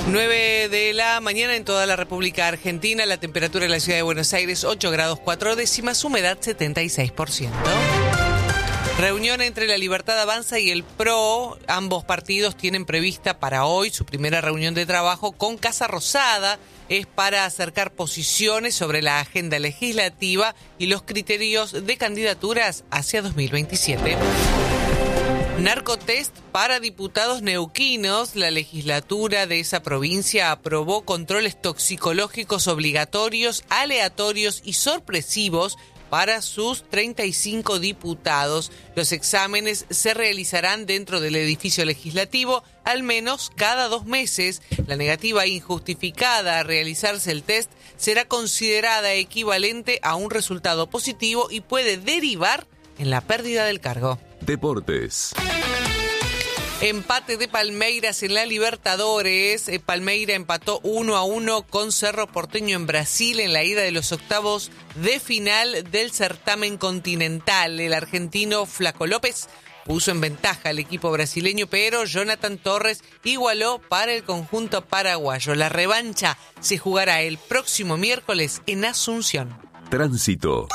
9 de la mañana en toda la República Argentina. La temperatura en la ciudad de Buenos Aires, 8 grados 4 décimas, humedad 76%. Reunión entre La Libertad Avanza y el PRO. Ambos partidos tienen prevista para hoy su primera reunión de trabajo con Casa Rosada. Es para acercar posiciones sobre la agenda legislativa y los criterios de candidaturas hacia 2027. Narcotest para diputados neuquinos. La legislatura de esa provincia aprobó controles toxicológicos obligatorios, aleatorios y sorpresivos para sus 35 diputados. Los exámenes se realizarán dentro del edificio legislativo al menos cada 2 meses. La negativa injustificada a realizarse el test será considerada equivalente a un resultado positivo y puede derivar en la pérdida del cargo. Deportes. Empate de Palmeiras en la Libertadores. Palmeira empató 1-1 con Cerro Porteño en Brasil en la ida de los octavos de final del certamen continental. El argentino Flaco López puso en ventaja al equipo brasileño, pero Jonathan Torres igualó para el conjunto paraguayo. La revancha se jugará el próximo miércoles en Asunción. Tránsito.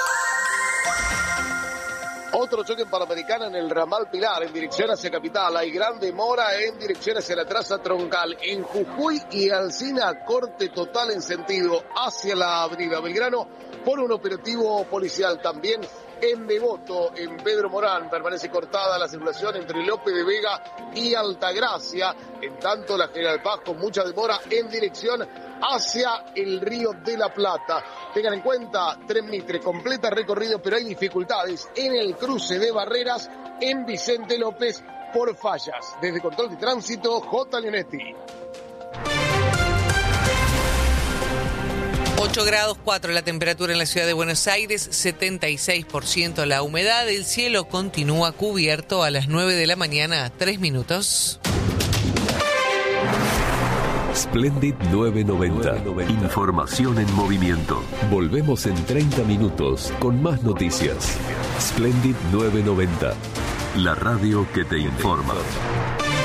Otro choque en Panamericana en el ramal Pilar, en dirección hacia Capital. Hay gran demora en dirección hacia la traza troncal. En Jujuy y Alsina, corte total en sentido hacia la avenida Belgrano por un operativo policial. También en Devoto, en Pedro Morán, permanece cortada la circulación entre Lope de Vega y Altagracia. En tanto, la General Paz con mucha demora en dirección hacia el Río de la Plata. Tengan en cuenta, Tren Mitre completa recorrido, pero hay dificultades en el cruce de Barreras en Vicente López por fallas. Desde Control de Tránsito, J. Leonetti. 8 grados 4 la temperatura en la ciudad de Buenos Aires, 76% la humedad. El cielo continúa cubierto a las 9 de la mañana, 3 minutos. Splendid 990. Información en movimiento. Volvemos en 30 minutos con más noticias. Splendid 990. La radio que te informa.